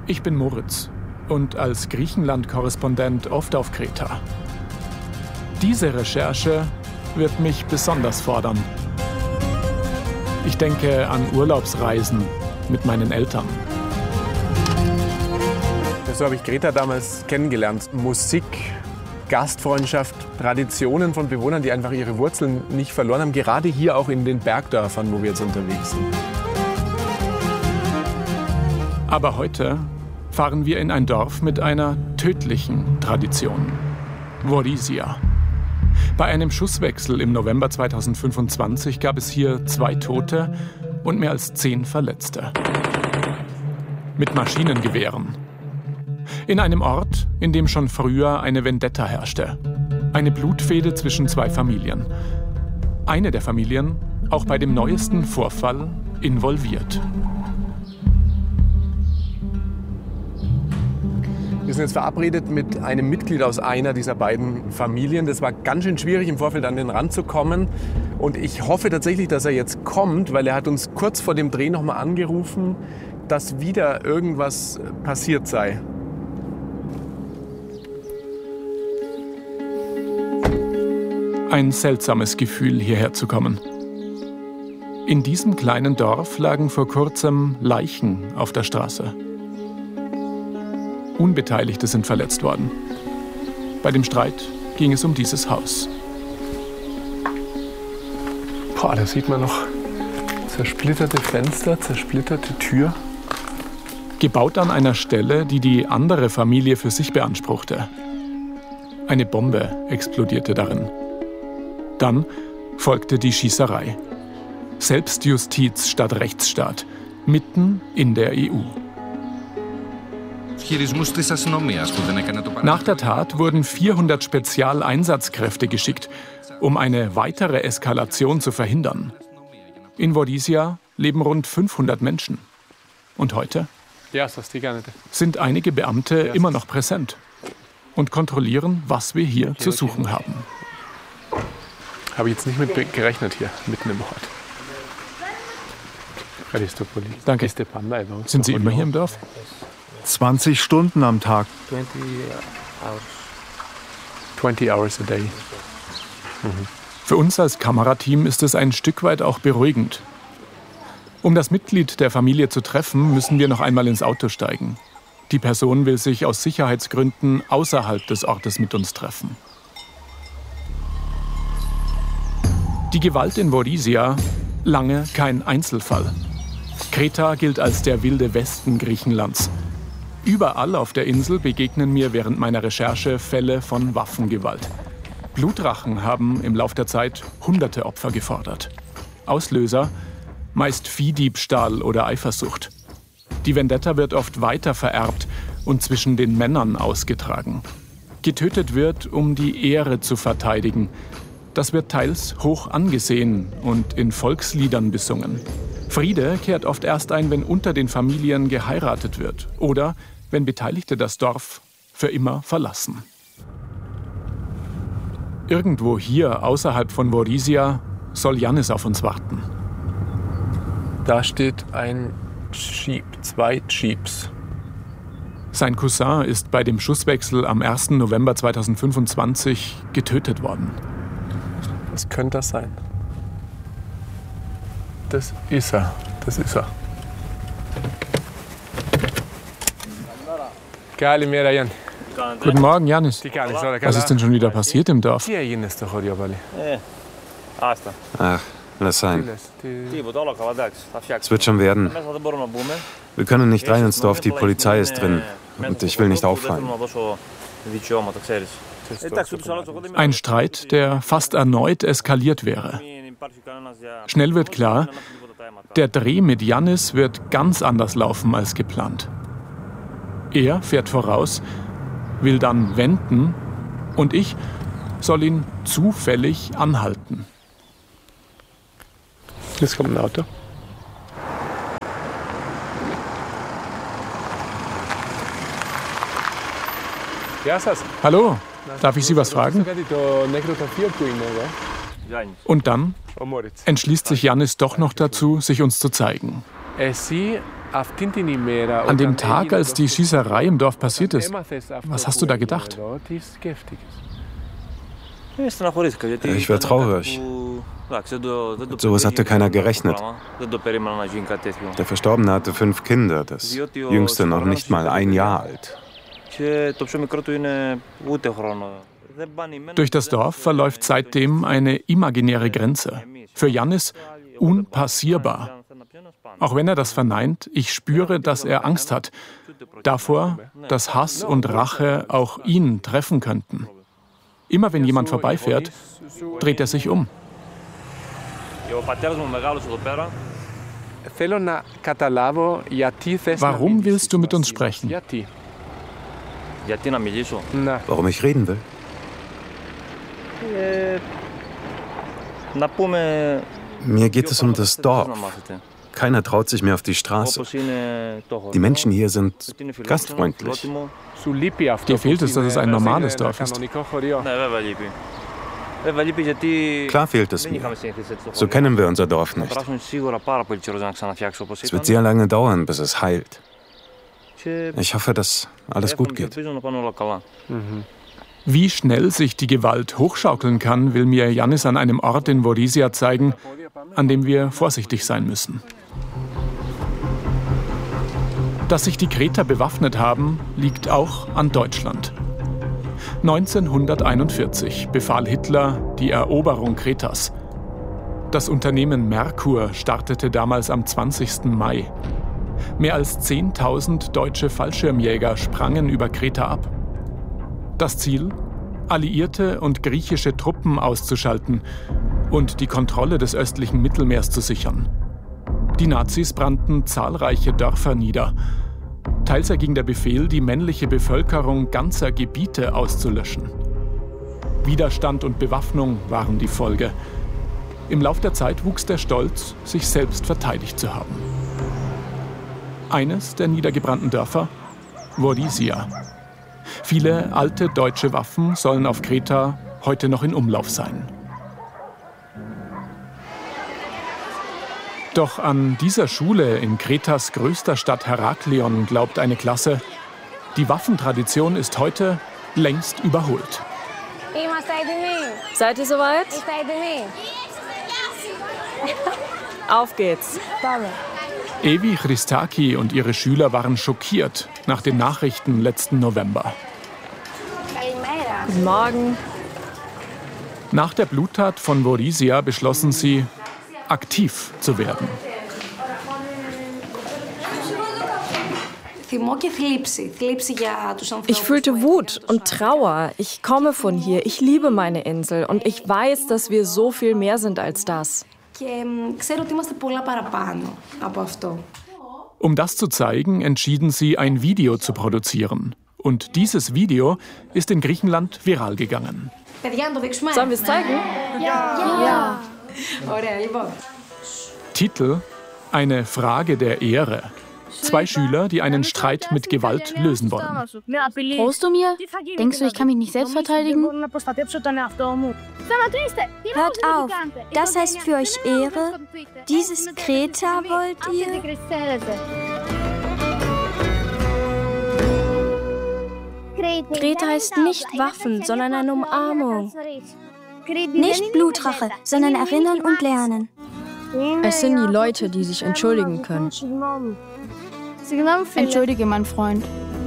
Ich bin Moritz und als Griechenland-Korrespondent oft auf Kreta. Diese Recherche wird mich besonders fordern. Ich denke an Urlaubsreisen mit meinen Eltern. So habe ich Kreta damals kennengelernt. Musik, Gastfreundschaft, Traditionen von Bewohnern, die einfach ihre Wurzeln nicht verloren haben. Gerade hier auch in den Bergdörfern, wo wir jetzt unterwegs sind. Aber heute fahren wir in ein Dorf mit einer tödlichen Tradition. Vorizia. Bei einem Schusswechsel im November 2025 gab es hier 2 Tote und mehr als 10 Verletzte. Mit Maschinengewehren. In einem Ort, in dem schon früher eine Vendetta herrschte. Eine Blutfehde zwischen 2 Familien. Eine der Familien auch bei dem neuesten Vorfall involviert. Wir sind jetzt verabredet mit einem Mitglied aus einer dieser beiden Familien. Das war ganz schön schwierig, im Vorfeld an den Rand zu kommen. Und ich hoffe tatsächlich, dass er jetzt kommt, weil er hat uns kurz vor dem Dreh nochmal angerufen, dass wieder irgendwas passiert sei. Ein seltsames Gefühl, hierher zu kommen. In diesem kleinen Dorf lagen vor kurzem Leichen auf der Straße. Unbeteiligte sind verletzt worden. Bei dem Streit ging es um dieses Haus. Boah, da sieht man noch zersplitterte Fenster, zersplitterte Tür. Gebaut an einer Stelle, die die andere Familie für sich beanspruchte. Eine Bombe explodierte darin. Dann folgte die Schießerei. Selbstjustiz statt Rechtsstaat, mitten in der EU. Nach der Tat wurden 400 Spezialeinsatzkräfte geschickt, um eine weitere Eskalation zu verhindern. In Vorizia leben rund 500 Menschen. Und heute sind einige Beamte immer noch präsent und kontrollieren, was wir hier zu suchen haben. Habe ich jetzt nicht mit gerechnet hier, mitten im Ort. Danke. Sind Sie immer hier im Dorf? 20 Stunden am Tag. 20 hours a day. Für uns als Kamerateam ist es ein Stück weit auch beruhigend. Um das Mitglied der Familie zu treffen, müssen wir noch einmal ins Auto steigen. Die Person will sich aus Sicherheitsgründen außerhalb des Ortes mit uns treffen. Die Gewalt in Vorizia, lange kein Einzelfall. Kreta gilt als der wilde Westen Griechenlands. Überall auf der Insel begegnen mir während meiner Recherche Fälle von Waffengewalt. Blutrachen haben im Lauf der Zeit hunderte Opfer gefordert. Auslöser? Meist Viehdiebstahl oder Eifersucht. Die Vendetta wird oft weiter vererbt und zwischen den Männern ausgetragen. Getötet wird, um die Ehre zu verteidigen. Das wird teils hoch angesehen und in Volksliedern besungen. Friede kehrt oft erst ein, wenn unter den Familien geheiratet wird oder wenn Beteiligte das Dorf für immer verlassen. Irgendwo hier außerhalb von Vorizia soll Yannis auf uns warten. Da steht ein Jeep, 2 Jeeps. Sein Cousin ist bei dem Schusswechsel am 1. November 2025 getötet worden. Was könnte das sein? Das ist er. Das ist er. Kalimera, Jan. Guten Morgen, Yannis. Was ist denn schon wieder passiert im Dorf? Ach, lass sein. Es wird schon werden. Wir können nicht rein ins Dorf, die Polizei ist drin. Und ich will nicht auffallen. Ein Streit, der fast erneut eskaliert wäre. Schnell wird klar, der Dreh mit Yannis wird ganz anders laufen als geplant. Er fährt voraus, will dann wenden und ich soll ihn zufällig anhalten. Jetzt kommt ein Auto. Hallo, darf ich Sie was fragen? Und dann entschließt sich Yannis doch noch dazu, sich uns zu zeigen. An dem Tag, als die Schießerei im Dorf passiert ist, was hast du da gedacht? Ich war traurig. Mit sowas hatte keiner gerechnet. Der Verstorbene hatte 5 Kinder, das jüngste noch nicht mal 1 Jahr alt. Durch das Dorf verläuft seitdem eine imaginäre Grenze. Für Yannis unpassierbar. Auch wenn er das verneint, ich spüre, dass er Angst hat. Davor, dass Hass und Rache auch ihn treffen könnten. Immer wenn jemand vorbeifährt, dreht er sich um. Warum willst du mit uns sprechen? Warum ich reden will? Mir geht es um das Dorf. Keiner traut sich mehr auf die Straße. Die Menschen hier sind gastfreundlich. Dir fehlt es, dass es ein normales Dorf ist. Klar fehlt es mir. So kennen wir unser Dorf nicht. Es wird sehr lange dauern, bis es heilt. Ich hoffe, dass alles gut geht. Wie schnell sich die Gewalt hochschaukeln kann, will mir Yannis an einem Ort in Vorizia zeigen, an dem wir vorsichtig sein müssen. Dass sich die Kreter bewaffnet haben, liegt auch an Deutschland. 1941 befahl Hitler die Eroberung Kretas. Das Unternehmen Merkur startete damals am 20. Mai. Mehr als 10.000 deutsche Fallschirmjäger sprangen über Kreta ab. Das Ziel? Alliierte und griechische Truppen auszuschalten und die Kontrolle des östlichen Mittelmeers zu sichern. Die Nazis brannten zahlreiche Dörfer nieder. Teils erging der Befehl, die männliche Bevölkerung ganzer Gebiete auszulöschen. Widerstand und Bewaffnung waren die Folge. Im Lauf der Zeit wuchs der Stolz, sich selbst verteidigt zu haben. Eines der niedergebrannten Dörfer? Vorizia. Viele alte deutsche Waffen sollen auf Kreta heute noch in Umlauf sein. Doch an dieser Schule in Kretas größter Stadt Heraklion glaubt eine Klasse, die Waffentradition ist heute längst überholt. Seid ihr soweit? Auf geht's. Evi Christaki und ihre Schüler waren schockiert nach den Nachrichten letzten November. Guten Morgen. Nach der Bluttat von Vorizia beschlossen sie, aktiv zu werden. Ich fühlte Wut und Trauer. Ich komme von hier. Ich liebe meine Insel. Und ich weiß, dass wir so viel mehr sind als das. Um das zu zeigen, entschieden sie, ein Video zu produzieren. Und dieses Video ist in Griechenland viral gegangen. Sollen wir es zeigen? Ja. Titel: Eine Frage der Ehre. 2 Schüler, die einen Streit mit Gewalt lösen wollen. Drohst du mir? Denkst du, ich kann mich nicht selbst verteidigen? Hört auf. Das heißt für euch Ehre? Dieses Kreta wollt ihr? Kreta heißt nicht Waffen, sondern eine Umarmung. Nicht Blutrache, sondern erinnern und lernen. Es sind die Leute, die sich entschuldigen können. Entschuldige, mein Freund.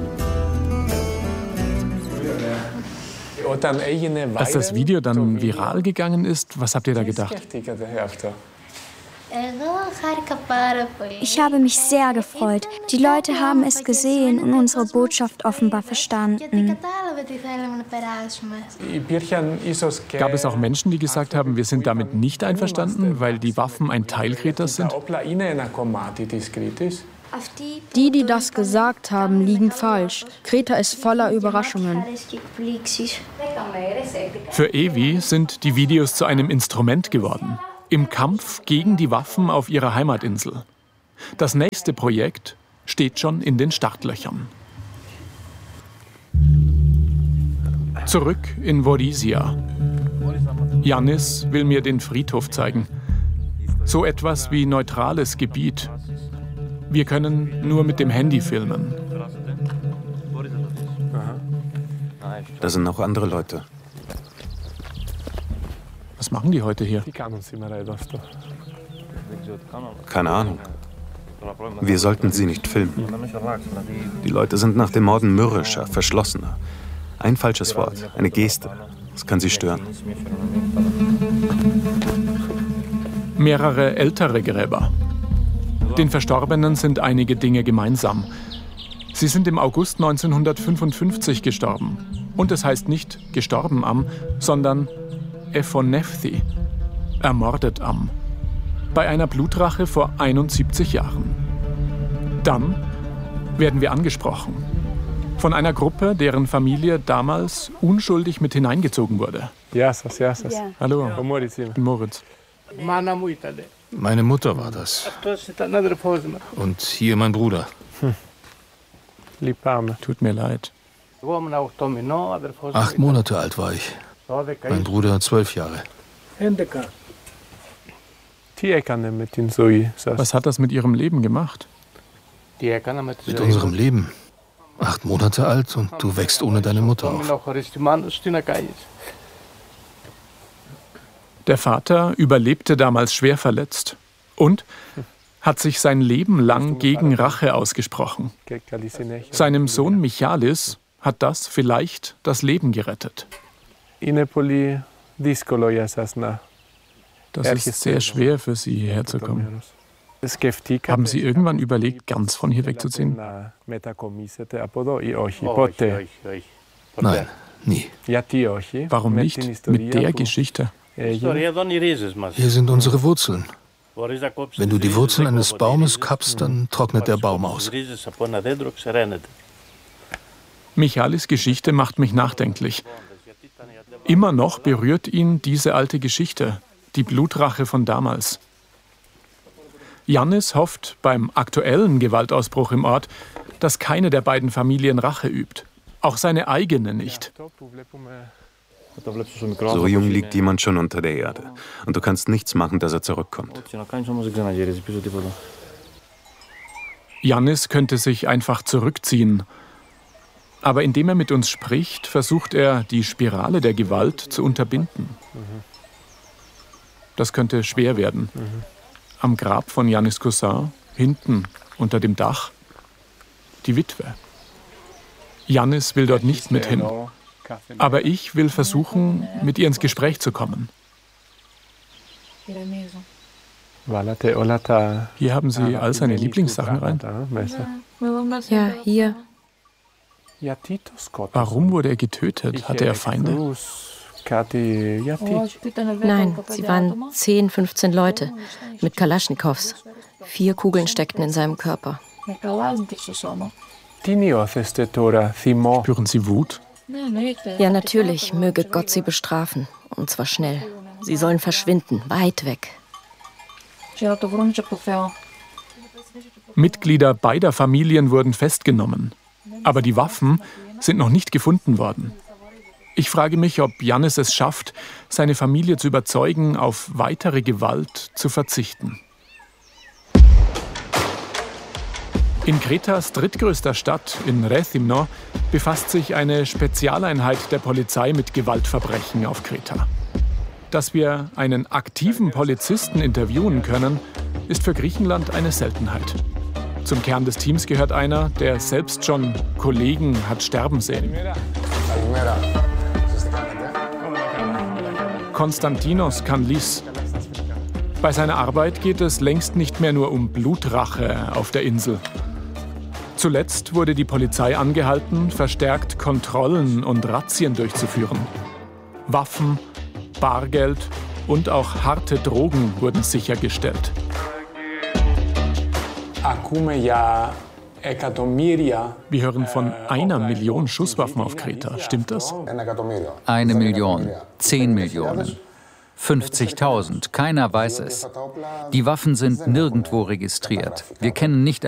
Als das Video dann viral gegangen ist, was habt ihr da gedacht? Ich habe mich sehr gefreut. Die Leute haben es gesehen und unsere Botschaft offenbar verstanden. Gab es auch Menschen, die gesagt haben, wir sind damit nicht einverstanden, weil die Waffen ein Teil Kretas sind? Die das gesagt haben, liegen falsch. Kreta ist voller Überraschungen. Für Evi sind die Videos zu einem Instrument geworden. Im Kampf gegen die Waffen auf ihrer Heimatinsel. Das nächste Projekt steht schon in den Startlöchern. Zurück in Vorizia. Yannis will mir den Friedhof zeigen. So etwas wie neutrales Gebiet. Wir können nur mit dem Handy filmen. Da sind noch andere Leute. Was machen die heute hier? Keine Ahnung. Wir sollten sie nicht filmen. Die Leute sind nach dem Morden mürrischer, verschlossener. Ein falsches Wort, eine Geste. Das kann sie stören. Mehrere ältere Gräber. Den Verstorbenen sind einige Dinge gemeinsam. Sie sind im August 1955 gestorben. Und es heißt nicht gestorben am, sondern Ephonefthi, ermordet am. Bei einer Blutrache vor 71 Jahren. Dann werden wir angesprochen. Von einer Gruppe, deren Familie damals unschuldig mit hineingezogen wurde. Yassas. Hallo, ich bin Moritz. Meine Mutter war das. Und hier mein Bruder. Tut mir leid. 8 Monate alt war ich. Mein Bruder 12 Jahre. Was hat das mit Ihrem Leben gemacht? Mit unserem Leben. 8 Monate alt und du wächst ohne deine Mutter auf. Der Vater überlebte damals schwer verletzt und hat sich sein Leben lang gegen Rache ausgesprochen. Seinem Sohn Michalis hat das vielleicht das Leben gerettet. Das ist sehr schwer für Sie, hierher zu kommen. Haben Sie irgendwann überlegt, ganz von hier wegzuziehen? Nein, nie. Warum nicht? Mit der Geschichte. Hier sind unsere Wurzeln. Wenn du die Wurzeln eines Baumes kappst, dann trocknet der Baum aus. Michalis Geschichte macht mich nachdenklich. Immer noch berührt ihn diese alte Geschichte, die Blutrache von damals. Yannis hofft beim aktuellen Gewaltausbruch im Ort, dass keine der beiden Familien Rache übt. Auch seine eigene nicht. So jung liegt jemand schon unter der Erde. Und du kannst nichts machen, dass er zurückkommt. Yannis könnte sich einfach zurückziehen. Aber indem er mit uns spricht, versucht er, die Spirale der Gewalt zu unterbinden. Das könnte schwer werden. Am Grab von Yannis Cousin, hinten unter dem Dach, die Witwe. Yannis will dort nicht mit hin. Aber ich will versuchen, mit ihr ins Gespräch zu kommen. Hier haben Sie all seine Lieblingssachen rein. Ja, hier. Warum wurde er getötet? Hatte er Feinde? Nein, sie waren 10, 15 Leute mit Kalaschnikows. 4 Kugeln steckten in seinem Körper. Spüren Sie Wut? Ja, natürlich. Möge Gott sie bestrafen. Und zwar schnell. Sie sollen verschwinden, weit weg. Mitglieder beider Familien wurden festgenommen. Aber die Waffen sind noch nicht gefunden worden. Ich frage mich, ob Yannis es schafft, seine Familie zu überzeugen, auf weitere Gewalt zu verzichten. In Kretas drittgrößter Stadt, in Rethymno, befasst sich eine Spezialeinheit der Polizei mit Gewaltverbrechen auf Kreta. Dass wir einen aktiven Polizisten interviewen können, ist für Griechenland eine Seltenheit. Zum Kern des Teams gehört einer, der selbst schon Kollegen hat sterben sehen. Konstantinos Kanlis. Bei seiner Arbeit geht es längst nicht mehr nur um Blutrache auf der Insel. Zuletzt wurde die Polizei angehalten, verstärkt Kontrollen und Razzien durchzuführen. Waffen, Bargeld und auch harte Drogen wurden sichergestellt. Wir hören von 1 Million Schusswaffen auf Kreta. Stimmt das? 1 Million, 10 Millionen, 50.000. Keiner weiß es. Die Waffen sind nirgendwo registriert. Wir kennen nicht